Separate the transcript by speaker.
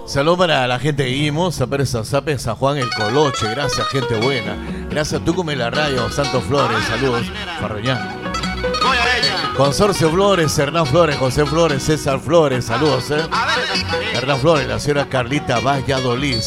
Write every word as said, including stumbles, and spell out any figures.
Speaker 1: Saludos para la gente de Guimos, Zaperza, Zape, San Juan, El Coloche. Gracias, gente buena. Gracias, Tucumán, la radio, Santos Flores. Saludos, Farroñán. Consorcio Flores, Hernán Flores, José Flores, César Flores. Saludos, eh. Hernán Flores, la señora Carlita Valladolid.